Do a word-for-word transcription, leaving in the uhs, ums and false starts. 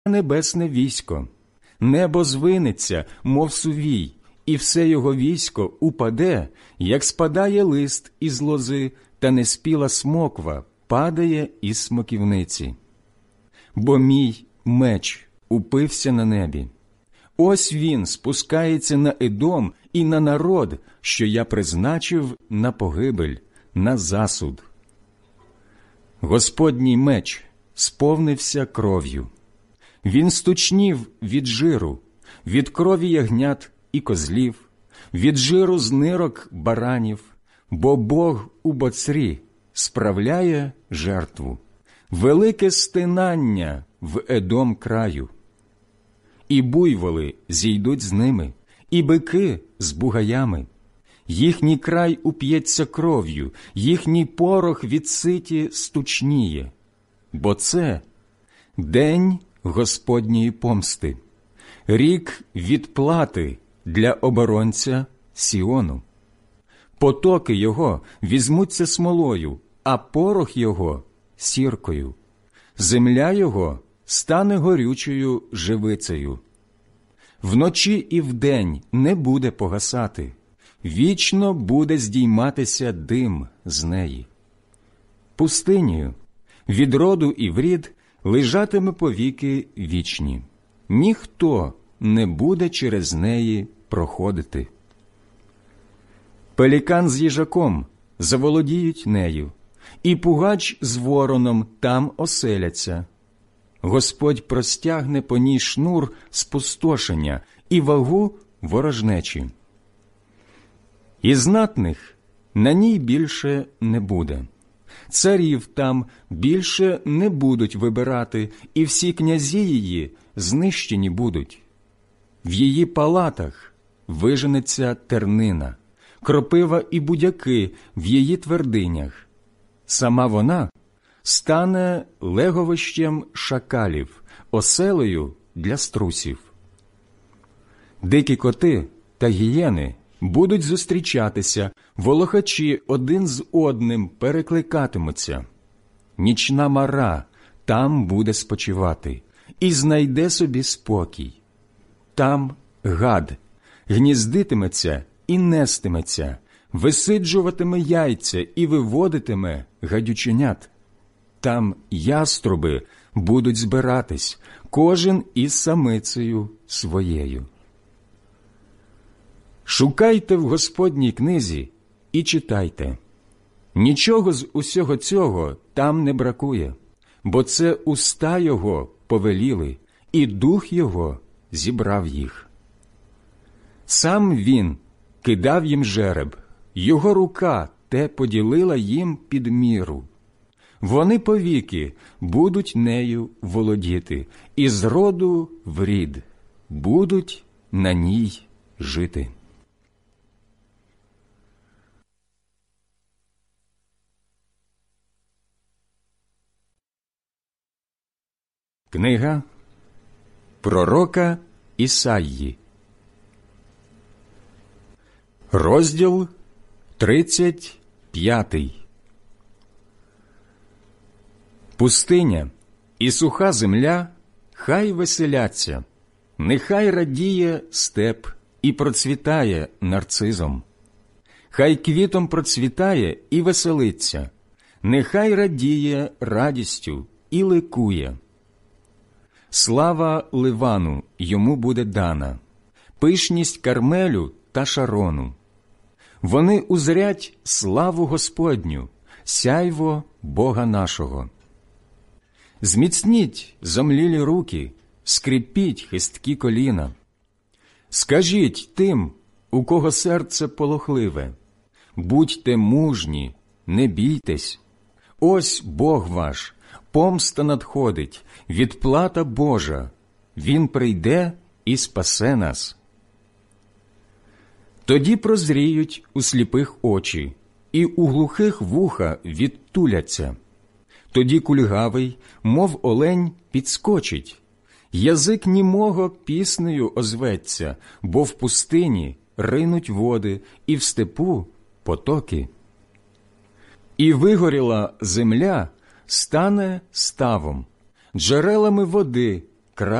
небесне військо. Небо звинеться, мов сувій, і все його військо упаде, як спадає лист із лози, та неспіла смоква падає із смоківниці. Бо мій меч упився на небі. Ось він спускається на Едом і на народ, що я призначив на погибель, на засуд. Господній меч сповнився кров'ю. Він стучнів від жиру, від крові ягнят і козлів, від жиру з нирок баранів, бо Бог у боцрі справляє жертву, велике стинання в Едом краю. І буйволи зійдуть з ними, і бики з бугаями. Їхній край уп'ється кров'ю, їхній порох від ситі стучніє. Бо це день Господньої помсти, рік відплати для оборонця Сіону. Потоки його візьмуться смолою, а порох його – сіркою. Земля його стане горючою живицею. Вночі і вдень не буде погасати, вічно буде здійматися дим з неї. Пустинею від роду і в рід лежатиме повіки вічні. Ніхто не буде через неї проходити. Пелікан з їжаком заволодіють нею, і пугач з вороном там оселяться. Господь простягне по ній шнур спустошення і вагу ворожнечі. І знатних на ній більше не буде. Царів там більше не будуть вибирати, і всі князі її знищені будуть. В її палатах виженеться тернина, кропива і будяки в її твердинях. Сама вона стане леговищем шакалів, оселею для струсів. Дикі коти та гієни будуть зустрічатися, волохачі один з одним перекликатимуться. Нічна мара там буде спочивати і знайде собі спокій. Там гад гніздитиметься і нестиметься, висиджуватиме яйця і виводитиме гадюченят. Там яструби будуть збиратись, кожен із самицею своєю. Шукайте в Господній книзі і читайте. Нічого з усього цього там не бракує, бо це уста його повеліли, і дух його зібрав їх. Сам він кидав їм жереб, його рука те поділила їм під міру. Вони повіки будуть нею володіти, і з роду в рід будуть на ній жити. Книга пророка Ісаї, розділ тридцять п'ятий. Пустиня і суха земля хай веселяться, нехай радіє степ і процвітає нарцизом. Хай квітом процвітає і веселиться, нехай радіє радістю і ликує. Слава Ливану йому буде дана, пишність Кармелю та Шарону. Вони узрять славу Господню, сяйво Бога нашого. Зміцніть зомлілі руки, скріпіть хисткі коліна. Скажіть тим, у кого серце полохливе, будьте мужні, не бійтесь. Ось Бог ваш, помста надходить, відплата Божа, Він прийде і спасе нас. Тоді прозріють у сліпих очі, і у глухих вуха відтуляться. Тоді кульгавий, мов олень, підскочить, язик німого піснею озветься, бо в пустині ринуть води, і в степу потоки. І вигоріла земля стане ставом, джерелами води